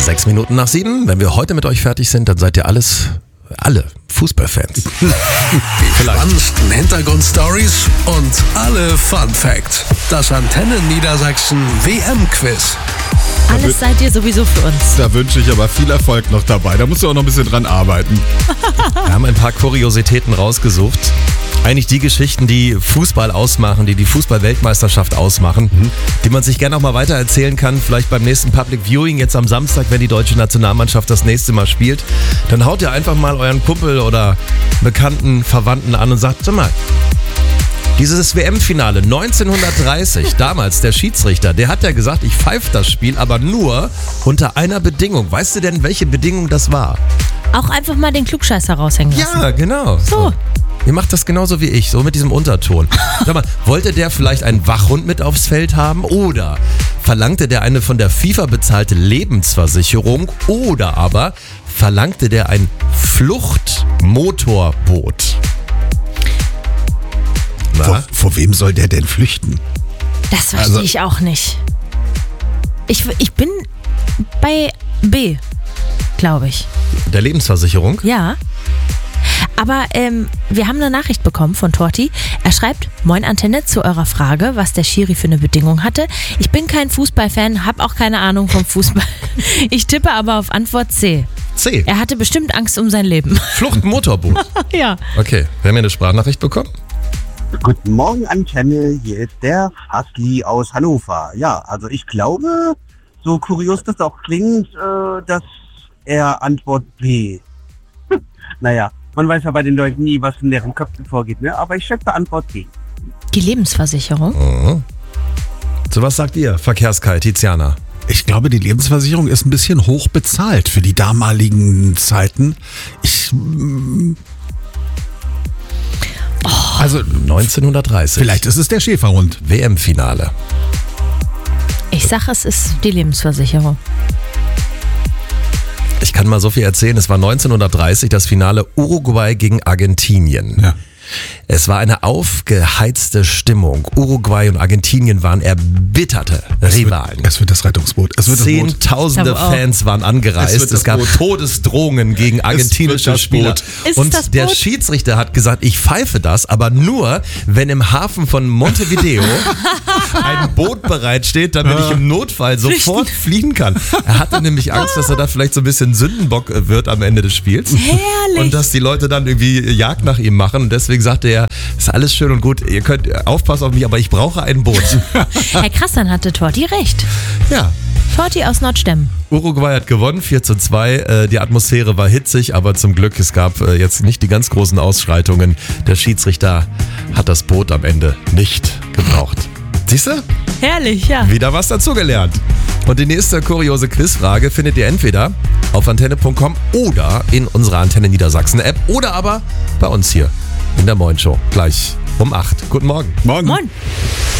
6 Minuten nach 7. Wenn wir heute mit euch fertig sind, dann seid ihr alle Fußballfans. Die spannendsten Hintergrundstories und alle Fun Facts. Das Antenne Niedersachsen WM-Quiz. Alles seid ihr sowieso für uns. Da wünsche ich aber viel Erfolg noch dabei. Da musst du auch noch ein bisschen dran arbeiten. Wir haben ein paar Kuriositäten rausgesucht. Eigentlich die Geschichten, die Fußball ausmachen, die Fußball-Weltmeisterschaft ausmachen, die man sich gerne auch mal weiter erzählen kann. Vielleicht beim nächsten Public Viewing, jetzt am Samstag, wenn die deutsche Nationalmannschaft das nächste Mal spielt. Dann haut ihr einfach mal euren Kumpel oder Bekannten, Verwandten an und sagt, sag mal, dieses WM-Finale 1930, damals der Schiedsrichter, der hat ja gesagt, ich pfeife das Spiel, aber nur unter einer Bedingung. Weißt du denn, welche Bedingung das war? Auch einfach mal den Klugscheißer raushängen lassen. Ja, genau. So. Ihr macht das genauso wie ich, so mit diesem Unterton. Sag mal, wollte der vielleicht einen Wachhund mit aufs Feld haben oder verlangte der eine von der FIFA bezahlte Lebensversicherung oder aber verlangte der ein Fluchtmotorboot? Vor wem soll der denn flüchten? Das verstehe ich auch nicht. Ich bin bei B, glaube ich. Der Lebensversicherung? Ja. Aber wir haben eine Nachricht bekommen von Torti. Er schreibt, Moin Antenne, zu eurer Frage, was der Schiri für eine Bedingung hatte. Ich bin kein Fußballfan, habe auch keine Ahnung vom Fußball. Ich tippe aber auf Antwort C. C. Er hatte bestimmt Angst um sein Leben. Fluchtmotorboot. Ja. Okay, wir haben hier eine Sprachnachricht bekommen. Guten Morgen Antenne, hier ist der Fasli aus Hannover. Ja, also ich glaube, so kurios das auch klingt, dass er Antwort B. Naja, man weiß ja bei den Leuten nie, was in deren Köpfen vorgeht, ne? Aber ich schätze Antwort B. Die Lebensversicherung? Mhm. So, was sagt ihr, Verkehrskite, Tiziana? Ich glaube, die Lebensversicherung ist ein bisschen hoch bezahlt für die damaligen Zeiten. Also 1930. vielleicht ist es der Schäferhund. WM-Finale. Ich sag, es ist die Lebensversicherung. Ich kann mal so viel erzählen, es war 1930 das Finale Uruguay gegen Argentinien. Ja. Es war eine aufgeheizte Stimmung. Uruguay und Argentinien waren erbitterte Rivalen. Es wird das Rettungsboot. Es wird das Boot. Zehntausende Fans waren angereist. Es gab Todesdrohungen gegen argentinische Spieler. Und der Schiedsrichter hat gesagt, ich pfeife das, aber nur, wenn im Hafen von Montevideo ein Boot bereitsteht, damit ich im Notfall sofort fliehen kann. Er hatte nämlich Angst, dass er da vielleicht so ein bisschen Sündenbock wird am Ende des Spiels. Herrlich. Und dass die Leute dann irgendwie Jagd nach ihm machen. Und deswegen sagte er, ist alles schön und gut, ihr könnt aufpassen auf mich, aber ich brauche ein Boot. Herr Krassan hatte Torti recht. Ja. Torti aus Nordstemmen. Uruguay hat gewonnen, 4:2. Die Atmosphäre war hitzig, aber zum Glück, es gab jetzt nicht die ganz großen Ausschreitungen. Der Schiedsrichter hat das Boot am Ende nicht gebraucht. Siehst du? Herrlich, ja. Wieder was dazugelernt. Und die nächste kuriose Quizfrage findet ihr entweder auf antenne.com oder in unserer Antenne Niedersachsen App oder aber bei uns hier in der Moin Show. Gleich um 8. Guten Morgen. Morgen. Moin.